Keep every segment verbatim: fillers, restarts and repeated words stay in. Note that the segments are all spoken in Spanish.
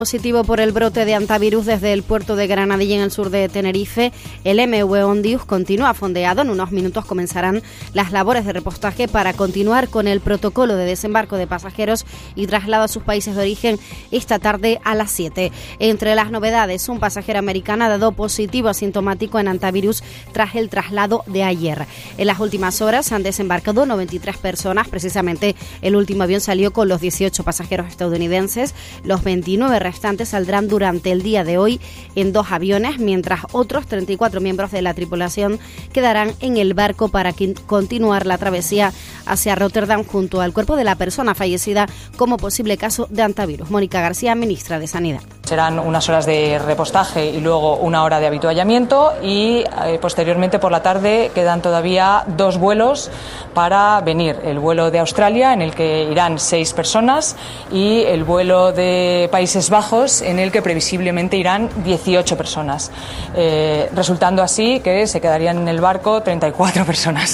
Positivo por el brote de antivirus desde el puerto de Granadilla en el sur de Tenerife. El M V Ondius continúa fondeado. En unos minutos comenzarán las labores de repostaje para continuar con el protocolo de desembarco de pasajeros y traslado a sus países de origen esta tarde a las siete. Entre las novedades, un pasajero americano ha dado positivo asintomático en antivirus tras el traslado de ayer. En las últimas horas han desembarcado noventa y tres personas. Precisamente el último avión salió con los dieciocho pasajeros estadounidenses. Los veintinueve restantes saldrán durante el día de hoy en dos aviones, mientras otros treinta y cuatro miembros de la tripulación quedarán en el barco para continuar la travesía hacia Rotterdam junto al cuerpo de la persona fallecida como posible caso de antivirus. Mónica García, ministra de Sanidad. Serán unas horas de repostaje y luego una hora de habituallamiento y eh, posteriormente por la tarde quedan todavía dos vuelos para venir. El vuelo de Australia, en el que irán seis personas, y el vuelo de Países Bajos, en el que previsiblemente irán dieciocho personas, eh, resultando así que se quedarían en el barco treinta y cuatro personas.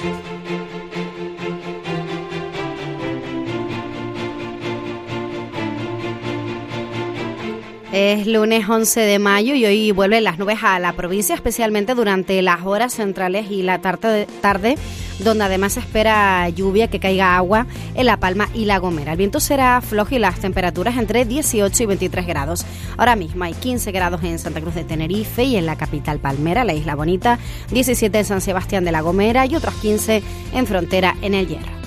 Es lunes once de mayo y hoy vuelven las nubes a la provincia, especialmente durante las horas centrales y la tarde, tarde donde además se espera lluvia, que caiga agua en La Palma y La Gomera. El viento será flojo y las temperaturas entre dieciocho y veintitrés grados. Ahora mismo hay quince grados en Santa Cruz de Tenerife y en la capital Palmera, la Isla Bonita, diecisiete en San Sebastián de La Gomera y otros quince en Frontera, en El Hierro.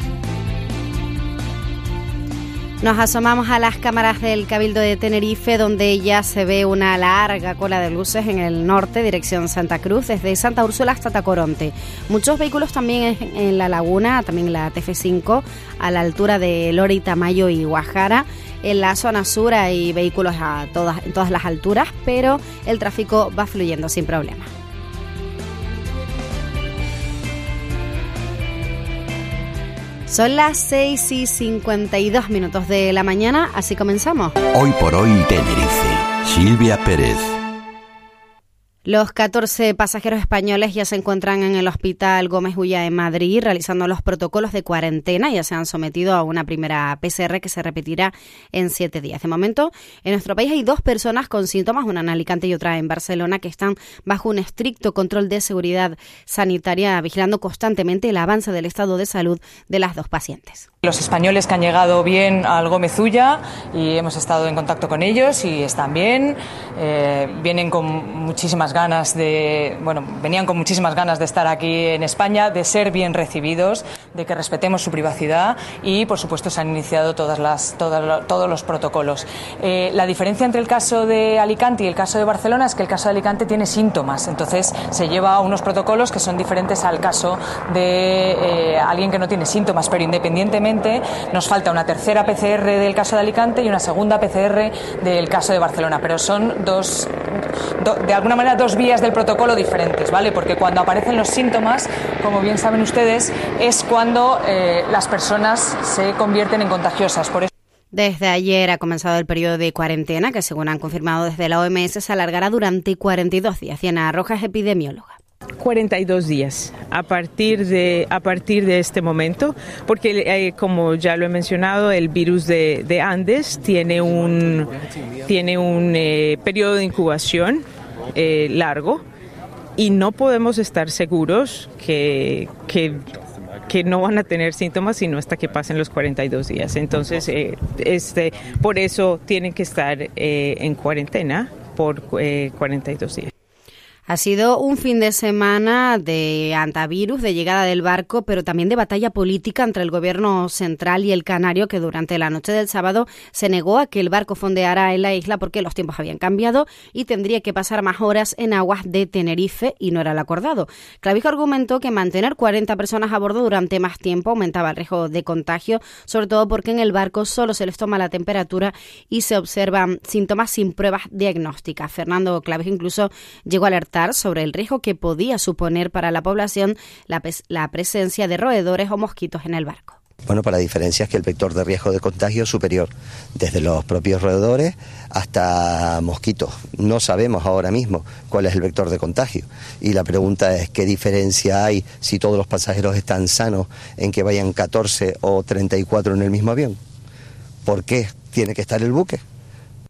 Nos asomamos a las cámaras del Cabildo de Tenerife, donde ya se ve una larga cola de luces en el norte, dirección Santa Cruz, desde Santa Úrsula hasta Tacoronte. Muchos vehículos también en la laguna, también en la T F cinco, a la altura de Lore, Tamayo y Guajara. En la zona sur hay vehículos a todas, en todas las alturas, pero el tráfico va fluyendo sin problema. Son las seis y cincuenta y dos minutos de la mañana, así comenzamos. Hoy por hoy Tenerife, Silvia Pérez. Los catorce pasajeros españoles ya se encuentran en el Hospital Gómez Ulla en Madrid realizando los protocolos de cuarentena. Ya se han sometido a una primera P C R que se repetirá en siete días. De momento, en nuestro país hay dos personas con síntomas, una en Alicante y otra en Barcelona, que están bajo un estricto control de seguridad sanitaria, vigilando constantemente el avance del estado de salud de las dos pacientes. Los españoles que han llegado bien al Gómez Ulla y hemos estado en contacto con ellos y están bien, eh, vienen con muchísimas ganas de, bueno, venían con muchísimas ganas de estar aquí en España, de ser bien recibidos, de que respetemos su privacidad y, por supuesto, se han iniciado todas las, todas, todos los protocolos. Eh, la diferencia entre el caso de Alicante y el caso de Barcelona es que el caso de Alicante tiene síntomas, entonces se lleva a unos protocolos que son diferentes al caso de eh, alguien que no tiene síntomas, pero independientemente nos falta una tercera P C R del caso de Alicante y una segunda P C R del caso de Barcelona, pero son dos, do, de alguna manera dos vías del protocolo diferentes, ¿vale? Porque cuando aparecen los síntomas, como bien saben ustedes, es cuando eh, las personas se convierten en contagiosas. Por eso Desde ayer ha comenzado el periodo de cuarentena, que según han confirmado desde la O M S se alargará durante cuarenta y dos días. Diana Rojas, epidemióloga. cuarenta y dos días a partir de a partir de este momento, porque eh, como ya lo he mencionado, el virus de, de Andes tiene un tiene un eh, periodo de incubación eh, largo y no podemos estar seguros que que que no van a tener síntomas sino hasta que pasen los cuarenta y dos días. Entonces, eh, este por eso tienen que estar eh, en cuarentena por eh, cuarenta y dos días. Ha sido un fin de semana de antivirus, de llegada del barco, pero también de batalla política entre el gobierno central y el canario, que durante la noche del sábado se negó a que el barco fondeara en la isla porque los tiempos habían cambiado y tendría que pasar más horas en aguas de Tenerife y no era lo acordado. Clavijo argumentó que mantener cuarenta personas a bordo durante más tiempo aumentaba el riesgo de contagio, sobre todo porque en el barco solo se les toma la temperatura y se observan síntomas sin pruebas diagnósticas. Fernando Clavijo incluso llegó a alertar sobre el riesgo que podía suponer para la población la, la presencia de roedores o mosquitos en el barco. Bueno, para la diferencia es que el vector de riesgo de contagio es superior, desde los propios roedores hasta mosquitos. No sabemos ahora mismo cuál es el vector de contagio. Y la pregunta es, ¿qué diferencia hay si todos los pasajeros están sanos en que vayan catorce o treinta y cuatro en el mismo avión? ¿Por qué tiene que estar el buque?